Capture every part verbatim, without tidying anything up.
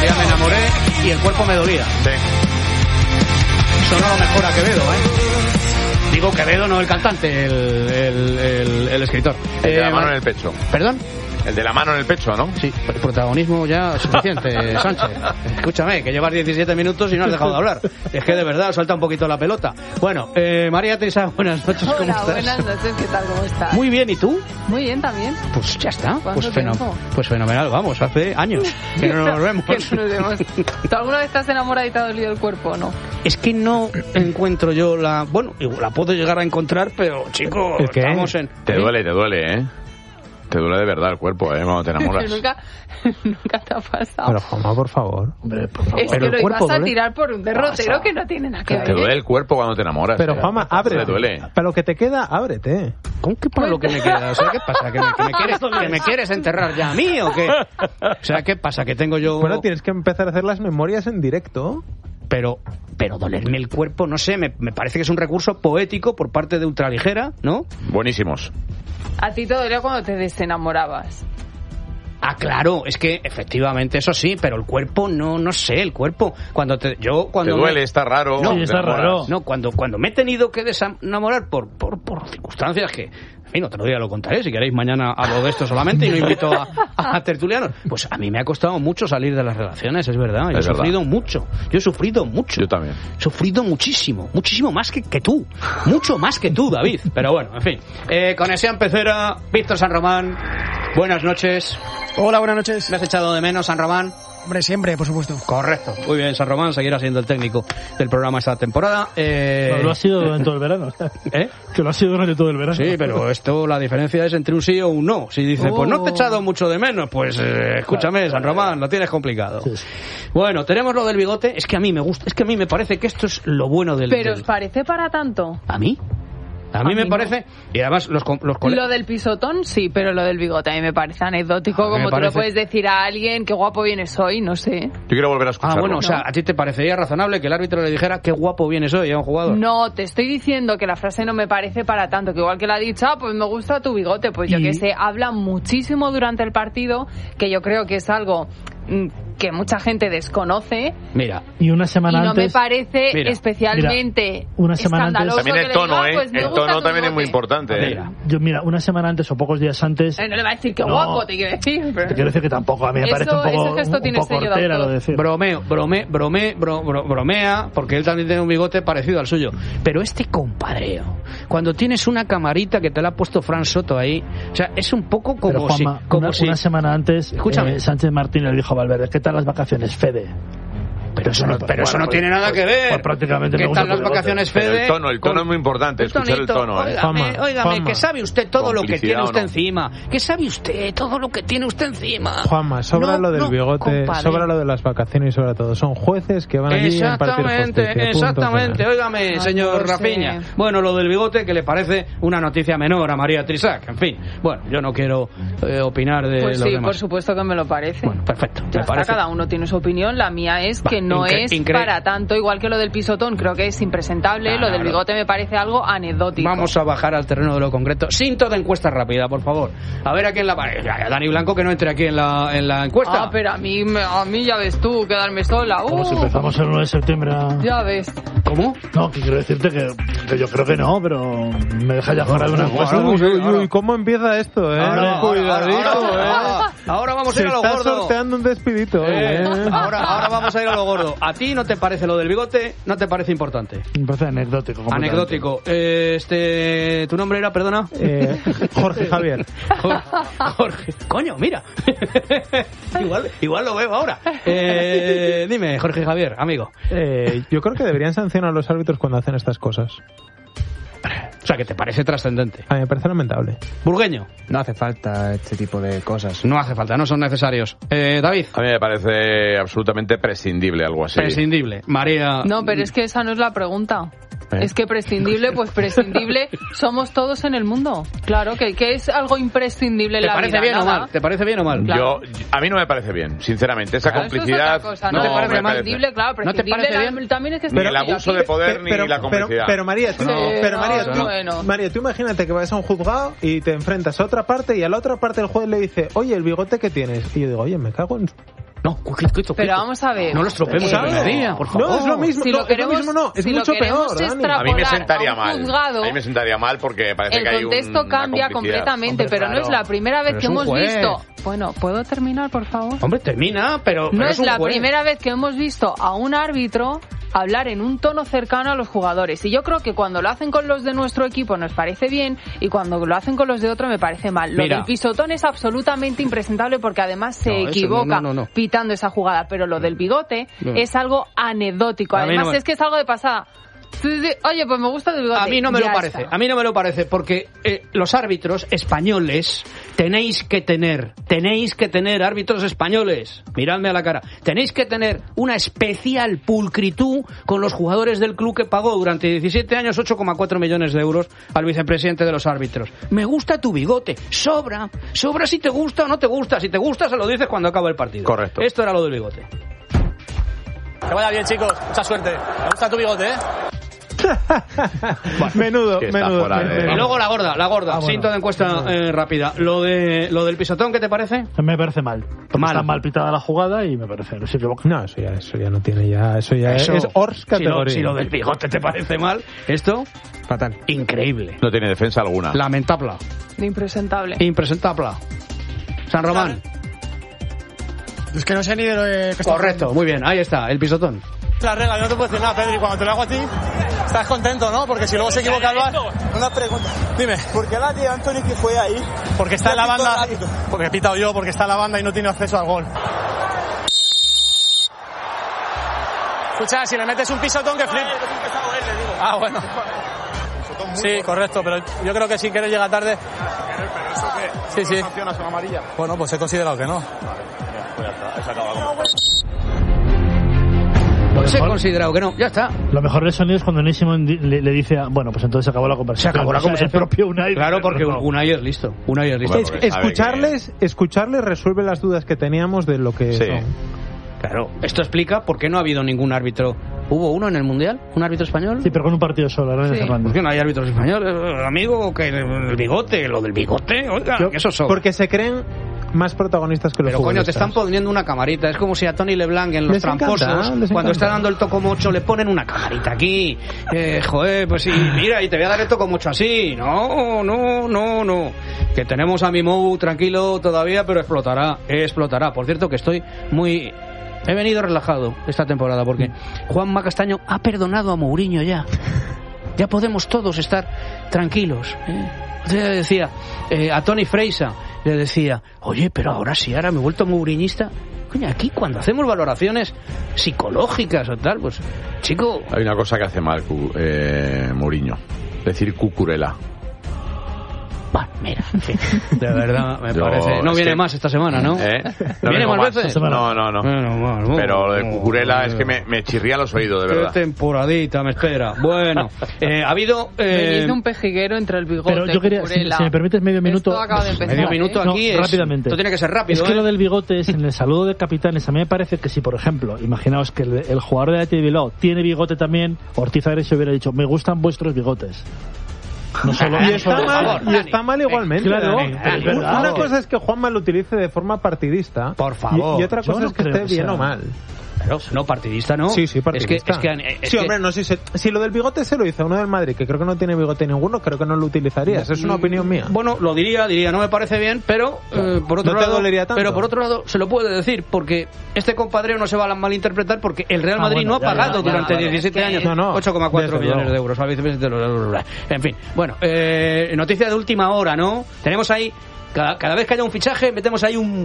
ya me enamoré y el cuerpo me dolía. Sí. Eso no lo mejora Quevedo, ¿eh? Digo Quevedo, no el cantante, el, el, el, el escritor. El de Eh, la mano en el pecho. ¿Perdón? El de la mano en el pecho, ¿no? Sí, el protagonismo ya suficiente, Sánchez. Escúchame, que llevas diecisiete minutos y no has dejado de hablar. Es que de verdad suelta un poquito la pelota. Bueno, eh, María Teresa, buenas noches, ¿cómo Hola, estás? buenas noches, ¿qué tal? ¿Cómo estás? Muy bien, ¿y tú? Muy bien también. Pues ya está, ¿Cuánto pues, feno- tiempo? pues fenomenal, vamos, hace años que no nos vemos. Que no nos vemos. ¿Tú alguna vez estás enamorada y te ha dolido el cuerpo o no? Es que no encuentro yo la... Bueno, igual la puedo llegar a encontrar, pero chico, ¿El qué? estamos en... Te duele, te duele, ¿eh? Te duele de verdad el cuerpo, ¿eh? Cuando te enamoras. nunca, nunca te ha pasado. Pero, Juanma, por favor. Hombre, por favor. Es Pero que el lo cuerpo ibas a duele. tirar por un derrotero que no tiene nada que ver. Te duele el cuerpo cuando te enamoras. Pero, ¿eh? Juanma, Te ábrete. duele. Para lo que te queda, ábrete. ¿Cómo que para lo que me queda? O sea, ¿qué pasa? ¿Que me, que me quieres, que me quieres enterrar ya a mí o qué? O sea, ¿qué pasa? ¿Que tengo yo...? Bueno, tienes que empezar a hacer las memorias en directo. Pero, pero dolerme el cuerpo, no sé, me, me parece que es un recurso poético por parte de Ultraligera, ¿no? Buenísimos. A ti te dolía cuando te desenamorabas. Ah, claro, es que efectivamente eso sí, pero el cuerpo no, no sé, el cuerpo cuando te, yo cuando Te duele, me- está raro. No, te Sí, está enamoras. raro. no, cuando cuando me he tenido que desenamorar por por, por circunstancias que, en fin, otro día lo contaré, si queréis mañana hablo de esto solamente y no invito a, a tertulianos. Pues a mí me ha costado mucho salir de las relaciones, es verdad, yo Es he verdad. sufrido mucho, yo he sufrido mucho. Yo también. He sufrido muchísimo, muchísimo más que, que tú, mucho más que tú, David. Pero bueno, en fin. Eh, Conexión Pecera, Víctor San Román, buenas noches. Hola, buenas noches. ¿Me has echado de menos, San Román? Hombre, siempre, por supuesto. Correcto. Muy bien, San Román seguirá siendo el técnico del programa esta temporada. Eh... Bueno, lo ha sido durante todo el verano. ¿Eh? Que lo ha sido durante todo el verano. Sí, pero esto, la diferencia es entre un sí o un no. Si dice, pues no te he echado mucho de menos, pues eh, escúchame, San Román, lo tienes complicado. Sí, sí. Bueno, tenemos lo del bigote. Es que a mí me gusta, es que a mí me parece que esto es lo bueno del... ¿Pero del- os parece para tanto? ¿A mí? A mí A me mí no. parece... Y además los, co- los colegas... Lo del pisotón sí, pero lo del bigote a mí me parece anecdótico, A mí me como tú parece- le puedes decir a alguien qué guapo vienes hoy, no sé. Yo quiero volver a Ah, escucharlo. bueno, o sea, ¿a ti te parecería razonable que el árbitro le dijera qué guapo vienes hoy a un jugador? No, te estoy diciendo que la frase no me parece para tanto, que igual que la ha dicho, ah, pues me gusta tu bigote, pues yo Y- que sé, habla muchísimo durante el partido, que yo creo que es algo mm, que mucha gente desconoce, Mira, Y una y semana no me antes... parece Mira, especialmente mira, una semana antes- escandaloso También que el le tono, diga, ¿eh? pues me El gusta tono tu también es muy bigote. importante, ¿eh? mira. Yo, mira, una semana antes o pocos días antes... Eh, no le va a decir que No. guapo, te quiero decir. pero- Te quiero decir que tampoco, a mí me Eso- parece un poco, ese gesto un tiene poco sello de hortera autor. lo de decir. Bromeo, brome, brome, bro- bro- bromea, porque él también tiene un bigote parecido al suyo. Pero este compadreo, cuando tienes una camarita que te la ha puesto Fran Soto ahí, o sea, es un poco como Pero, si... Juanma, Como una, si una semana antes, Escúchame. eh, Sánchez Martín le dijo a Valverde, ¿qué tal las vacaciones, Fede? Pero eso no, Bueno, pero eso no pues- tiene nada que ver. pues prácticamente ¿Qué me gusta tal las tu bigote. vacaciones, Pero Fede? el tono, el tono Con- es muy importante, escuchar el tono, ¿eh? Óigame, Juanma, óigame, Juanma. que sabe usted todo lo que Complicidad tiene o usted no. encima. Que sabe usted todo lo que tiene usted encima. Juanma, sobra No, lo del no, bigote, compadre. sobra lo de las vacaciones y sobre todo. Son jueces que van allí a impartir Exactamente, justicia. Punto exactamente. final. Óigame, Ay, señor no lo sé. Rapiña. Bueno, lo del bigote que le parece una noticia menor a María Trisac. En fin, bueno, yo no quiero eh, opinar de Pues los sí, demás. por supuesto que me lo parece. Bueno, perfecto. Ya me está, parece. cada uno tiene su opinión. La mía es Va, que no incre- es incre- para tanto, igual que lo del pisotón, creo que es impresentable. No, lo no, del no. bigote me parece algo anecdótico. Vamos a bajar al terreno de lo concreto. Cinto de encuesta rápida, por favor. A ver a quién la... Ya, Dani Blanco que no entre aquí en la, en la encuesta. Ah, pero a mí, me- a mí ya ves tú, quedarme sola. Como si Uh, empezamos el uno de septiembre a... ya ves. ¿Cómo? No, que quiero decirte que, que yo creo que no, pero me deja ya fuera de una encuesta. Ahora, Uy, uy, ahora. uy, ¿cómo empieza esto, eh? Ahora, ahora, Cuidadito, ahora, eh. ahora, ahora vamos a Se ir a lo está gordo. sorteando un despidito, Eh, eh. ahora, ahora vamos a ir a lo gordo. ¿A ti no te parece lo del bigote? ¿No te parece importante? Me parece anecdótico. completamente. Anecdótico. Eh, este, ¿tu nombre era, perdona? Eh, Jorge Javier. Jorge. Jorge. Coño, mira. igual, igual lo veo ahora. Eh, dime, Jorge Javier, amigo. Eh, yo creo que deberían sancionar a los árbitros cuando hacen estas cosas. O sea, que te parece trascendente. A mí me parece lamentable. Burgueño. No hace falta este tipo de cosas. No hace falta, no son necesarios. Eh, David. A mí me parece absolutamente prescindible algo así. Prescindible. María. No, pero es que esa no es la pregunta. ¿Eh? Es que prescindible, pues prescindible somos todos en el mundo. Claro, que, que es algo imprescindible en ¿Te la parece vida. bien o nada. mal? ¿Te parece bien o mal? Claro. Yo, a mí no me parece bien, sinceramente. Esa Claro, eso es complicidad otra cosa, ¿no ¿no? te parece me mal? Prescindible, claro, ¿No te prescindible parece la- también es que Ni estoy el abuso aquí. de poder Pe- ni la pero, complicidad. pero María, tú, No, pero María, no, tú, bueno. María, tú imagínate que vas a un juzgado y te enfrentas a otra parte y a la otra parte el juez le dice, oye, el bigote que tienes. Y yo digo, oye, me cago en... No, quito, quito, Pero quito. vamos a ver. No lo estropeemos Eh, a la día, por favor. No, es lo mismo, Si no, lo queremos, es lo mismo, no, es si mucho lo queremos peor, Dani. extrapolar A mí me sentaría a un mal. juzgado, A mí me sentaría mal porque parece el que hay un, contexto una cambia complicidad. completamente, Hombre, pero no claro. es la primera vez Pero que es un hemos juez. visto. Bueno, ¿puedo terminar, por favor? Hombre, termina, pero, No pero es un la juez. primera vez que hemos visto a un árbitro hablar en un tono cercano a los jugadores. Y yo creo que cuando lo hacen con los de nuestro equipo nos parece bien y cuando lo hacen con los de otro me parece mal. Lo Mira. del pisotón es absolutamente impresentable porque además se No, eso equivoca no, no, no, no. pitando esa jugada. Pero lo del bigote No. es algo anecdótico. A mí Además no me- es que es algo de pasada. Sí, sí, oye, pues me gusta el bigote. A mí no me Ya lo parece, está. a mí no me lo parece, porque eh, los árbitros españoles tenéis que tener, tenéis que tener árbitros españoles, miradme a la cara, tenéis que tener una especial pulcritud con los jugadores del club que pagó durante diecisiete años ocho coma cuatro millones de euros al vicepresidente de los árbitros. Me gusta tu bigote, sobra, sobra si te gusta o no te gusta, si te gusta se lo dices cuando acaba el partido. Correcto. Esto era lo del bigote. Que vaya bien, chicos. Mucha suerte. Me gusta tu bigote, ¿eh? Menudo, que está menudo. fuera de- menudo. Y luego la gorda, la gorda, Ah, bueno. cinta de encuesta eh, rápida. Lo de lo del pisotón, ¿qué te parece? Me parece mal. Porque Mal. está mal pitada la jugada y me parece, no se equivoca. No, eso ya, eso ya no tiene ya, eso ya Eso, es Ors si lo, categoría. si lo del bigote te parece mal, esto, Fatal. increíble. No tiene defensa alguna. Lamentable. Impresentable. Impresentable. San Román. Es que no sé ni de lo que está Correcto, muy bien, ahí está, el pisotón. La regla, yo no te puedo decir nada, Pedri. Cuando te lo hago a ti, estás contento, ¿no? Porque si luego se equivoca el bar... Una pregunta. Dime. ¿Por qué la de Anthony que fue ahí? Porque está en la Ya pitó banda... rápido. Porque he pitado yo, porque está en la banda y no tiene acceso al gol. Escucha, si le metes un pisotón que flip... Ah, bueno. Sí, correcto, pero yo creo que sin querer llega tarde. Sí, sí. Bueno, pues he considerado que no. Pues he considerado que no, ya está. Lo mejor del sonido es cuando Unai Simón di- le, le dice, a- bueno, pues entonces se acabó la conversación. Se acabó la O sea, conversación. El propio Unai. Claro, porque no. Unai es listo. Unai es listo. Hombre, porque sabe Escucharles, escucharles resuelve las dudas que teníamos de lo que Sí. son. Claro, esto explica por qué no ha habido ningún árbitro. ¿Hubo uno en el Mundial? ¿Un árbitro español? Sí, pero con un partido solo, Hernández Sí. Hernández. ¿Por qué no hay árbitros españoles? Eh, Amigo, que el bigote, lo del bigote, oiga, Yo- que eso son. Porque se creen más protagonistas que los Pero coño, te futbolistas. están poniendo una camarita. Es como si a Tony LeBlanc en los Les encanta, tramposos, les cuando encanta. está dando el tocomocho, le ponen una camarita aquí. Eh, joder, pues sí, mira, y te voy a dar el tocomocho así. No, no, no, no. Que tenemos a Mimou tranquilo todavía, pero explotará, explotará. Por cierto, que estoy muy... He venido relajado esta temporada porque Juanma Castaño ha perdonado a Mourinho ya. Ya podemos todos estar tranquilos. ¿eh? Entonces le decía eh, a Tony Freisa, le decía, oye, pero ahora sí, ahora me he vuelto mouriñista. Coño, aquí cuando hacemos valoraciones psicológicas o tal, pues, chico... Hay una cosa que hace mal Cu- eh, Mourinho. Decir cucurela. Bueno, mira, en fin, de verdad, me Yo- parece... No es viene que- más esta semana, ¿no? ¿Eh? No ¿Viene vengo más veces? No, no, no. Bueno, bueno, bueno, Pero lo de bueno, cucurela es bueno. que me, me chirría los oídos, de Qué verdad. temporadita me espera. Bueno, eh, ha habido... Me Eh, hizo un pejiguero entre el bigote. Pero yo quería, si, Cucurella. si me permites medio minuto. Esto acaba de empezar, medio ¿eh? minuto No, aquí es... rápidamente. Esto tiene que ser rápido, Es que ¿eh? lo del bigote es en el saludo de capitanes. A mí me parece que si, por ejemplo, imaginaos que el, el jugador de Athletic de Bilbao tiene bigote también, Ortiz Ares hubiera dicho, me gustan vuestros bigotes. No solo Y no está solo- mal, favor, y Dani. está mal igualmente. Claro, Dani. pero es verdad. Una cosa es que Juanma lo utilice de forma partidista. Por favor. Y, y otra Yo cosa no es que creo esté que bien sea. o mal. Claro, no, partidista no. Sí, sí, partidista. Es que, es que, es sí, que- hombre, no, si, se- si lo del bigote se lo hizo uno del Madrid, que creo que no tiene bigote ninguno, creo que no lo utilizarías. Es una opinión mía. Bueno, lo diría, diría, no me parece bien, pero eh, por otro No te lado, dolería tanto. pero por otro lado se lo puede decir porque este compadreo no se va a malinterpretar porque el Real Ah, Madrid bueno, no ha ya, pagado ya, ya, durante claro. diecisiete años No, no, ocho coma cuatro desde millones luego. de euros al vicepresidente de los- En fin, bueno, eh, noticia de última hora, ¿no? Tenemos ahí cada, cada vez que haya un fichaje metemos ahí un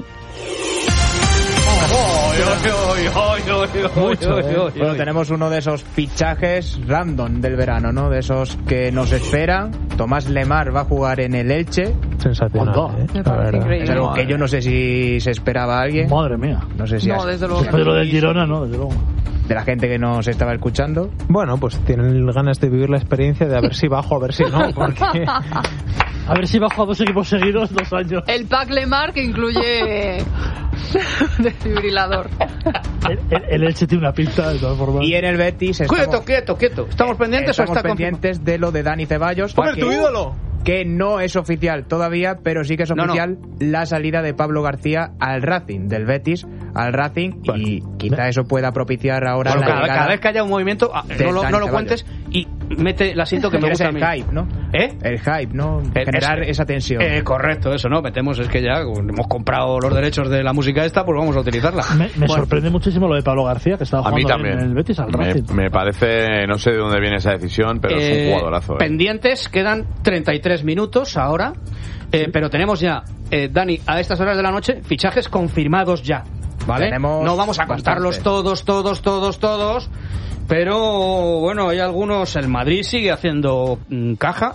Mucho, ¿eh? Bueno, tenemos uno de esos fichajes random del verano, ¿no? De esos que nos esperan. Tomás Lemar va a jugar en el Elche. Sensacional, Onda. ¿eh? Me La parece verdad. increíble. Es algo que yo no sé si se esperaba a alguien. Madre mía. No sé si No, has- desde luego. Después de lo del Girona, no, desde luego. de la gente que nos estaba escuchando. Bueno, pues tienen ganas de vivir la experiencia de a ver si bajo, a ver si no, porque... A ver si bajo a dos equipos seguidos dos años. El pack Lemar que incluye desfibrilador. El, el, el Elche tiene una pinta, de todas formas. Y en el Betis Quieto, estamos, quieto, quieto. ¿Estamos pendientes estamos o está pendientes de lo de Dani Ceballos. ¡Joder, que- tu ídolo! que no es oficial todavía, pero sí que es oficial no, no. la salida de Pablo García al Racing, del Betis al Racing, bueno, y quizá eso pueda propiciar ahora bueno, la cada, cada vez que haya un movimiento, no lo, no lo cuentes y mete el asiento que me gusta a mí. El hype, ¿no? ¿Eh? El hype, ¿no? El, Generar es, esa tensión. Eh, correcto, eso, ¿no? Metemos, es que ya hemos comprado los derechos de la música esta, pues vamos a utilizarla. Me, me bueno. sorprende muchísimo lo de Pablo García, que estaba jugando a mí también. en el Betis al Racing. Me, me parece, no sé de dónde viene esa decisión, pero eh, es un jugadorazo. Eh. Pendientes, quedan treinta y tres minutos ahora, eh, sí. pero tenemos ya, eh, Dani, a estas horas de la noche, fichajes confirmados ya, ¿vale? Tenemos no vamos a contarlos bastante. todos, todos, todos, todos, pero bueno, hay algunos, el Madrid sigue haciendo mm, caja.